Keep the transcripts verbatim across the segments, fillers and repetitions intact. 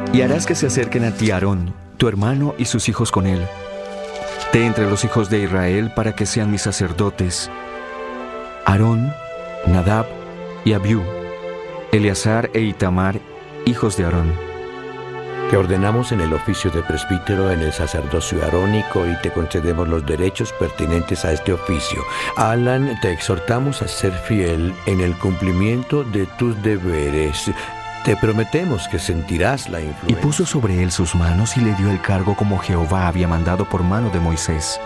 Y harás que se acerquen a ti Aarón, tu hermano y sus hijos con él, de entre los hijos de Israel, para que sean mis sacerdotes: Aarón, Nadab y Abiú, Eleazar e Itamar, hijos de Aarón. Te ordenamos en el oficio de presbítero en el sacerdocio arónico y te concedemos los derechos pertinentes a este oficio. Alan, te exhortamos a ser fiel en el cumplimiento de tus deberes. Te prometemos que sentirás la influencia. Y puso sobre él sus manos y le dio el cargo como Jehová había mandado por mano de Moisés.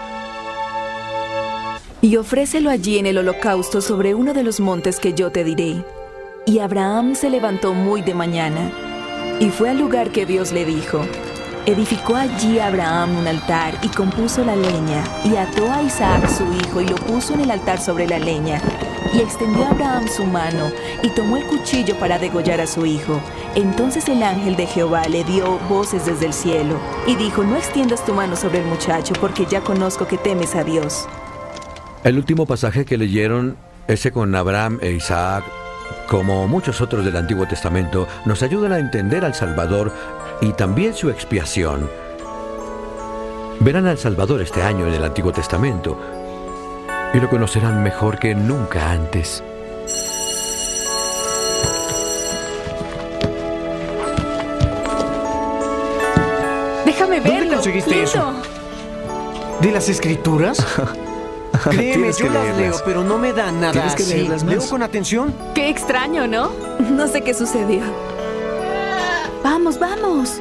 Y ofrécelo allí en el holocausto sobre uno de los montes que yo te diré. Y Abraham se levantó muy de mañana, y fue al lugar que Dios le dijo. Edificó allí Abraham un altar, y compuso la leña, y ató a Isaac su hijo, y lo puso en el altar sobre la leña. Y extendió Abraham su mano, y tomó el cuchillo para degollar a su hijo. Entonces el ángel de Jehová le dio voces desde el cielo, y dijo: no extiendas tu mano sobre el muchacho, porque ya conozco que temes a Dios. El último pasaje que leyeron, ese con Abraham e Isaac, como muchos otros del Antiguo Testamento, nos ayudan a entender al Salvador y también su expiación. Verán al Salvador este año en el Antiguo Testamento y lo conocerán mejor que nunca antes. Déjame verlo. ¿Dónde conseguiste lindo. eso? ¿De las escrituras? Créeme, Tienes yo que las leerlas. leo, pero no me dan nada Tienes que así. leerlas más. Leo con atención. Qué extraño, ¿no? No sé qué sucedió. Vamos, vamos.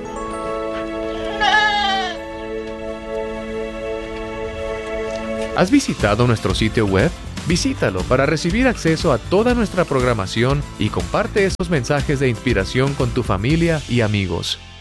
¿Has visitado nuestro sitio web? Visítalo para recibir acceso a toda nuestra programación y comparte estos mensajes de inspiración con tu familia y amigos.